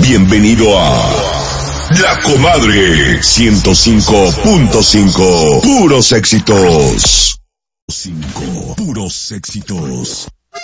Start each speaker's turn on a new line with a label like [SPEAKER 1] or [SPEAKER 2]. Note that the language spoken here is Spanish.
[SPEAKER 1] Bienvenido a La Comadre 105.5. Puros éxitos. 5 puros éxitos.